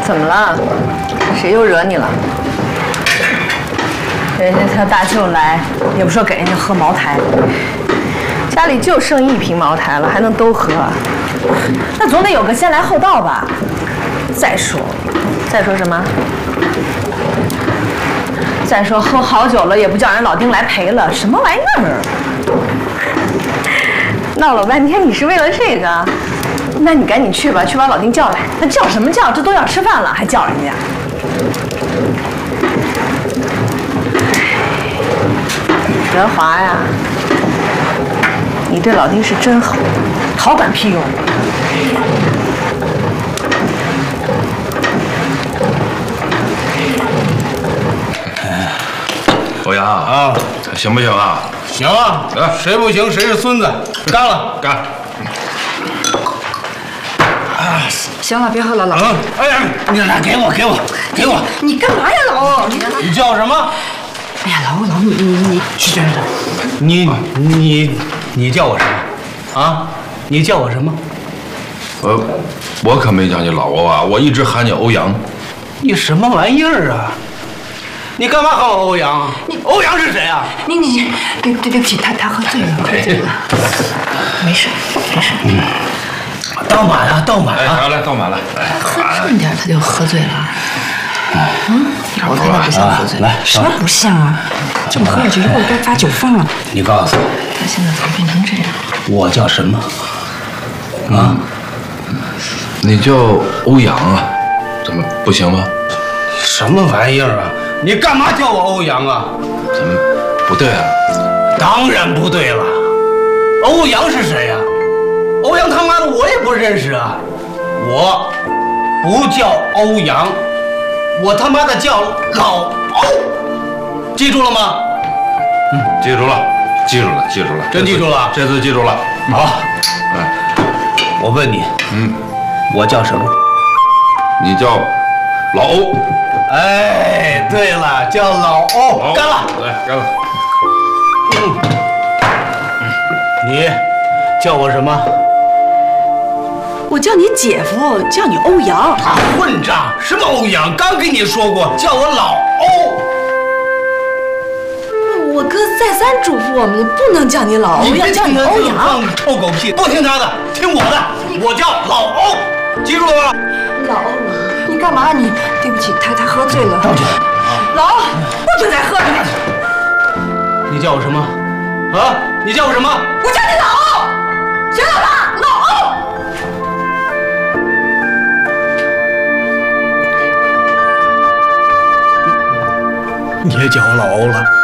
怎么了？谁又惹你了？人家他大舅来，也不说给人家喝茅台，家里就剩1瓶茅台了，还能都喝？那总得有个先来后到吧？再说什么？再说喝好酒了也不叫人老丁来陪了，什么玩意儿？闹了半天你是为了这个？那你赶紧去吧，去把老丁叫来。他叫什么叫？这都要吃饭了还叫人家？德华呀，你对老丁是真好，好管屁用。 欧阳啊，行不行啊？ 行啊，谁不行谁是孙子，干了干！ 啊，行了，别喝了，老欧。 哎呀，你来给我！ 你干嘛呀，老欧？ 你叫什么？ 哎呀，老欧，你去。 你叫我什么？啊？你叫我什么？ 我可没叫你老欧啊，我一直喊你欧阳。 你什么玩意儿啊？你干嘛喊我欧阳？欧阳是谁啊？ 你对不起，他喝醉了。没事。 倒满了。 来，倒满了。 喝重点，他就喝醉了。我看他不像喝醉。 来， 什么不像啊？这么喝下去，一会儿该发酒疯了。 你告诉我， 他现在怎么变成这样？ 我叫什么？啊？ 你叫欧阳啊？怎么不行吗？ 什么玩意儿啊？你干嘛叫我欧阳啊？ 怎么不对啊？ 当然不对了。欧阳是谁呀？欧阳他妈的我也不认识啊！我不叫欧阳，我他妈的叫老欧，记住了吗？ 记住了。 真记住了？ 这次记住了。 好。我问你，我叫什么？ 你叫老欧。 哎，对了，叫老欧。干了。 来，干了。 你叫我什么？ 我叫你姐夫，叫你欧阳。 混账！什么欧阳？刚跟你说过，叫我老欧。 我哥再三嘱咐我们，不能叫你老欧，要叫你欧阳。 臭狗屁！不听他的，听我的。我叫老欧，记住了吗？ 老欧，你干嘛？你对不起，他喝醉了。 道歉。 老欧，不准再喝！ 你叫我什么？啊？你叫我什么？ 我叫你老欧，行了吧？老欧。 你也叫我老欧了？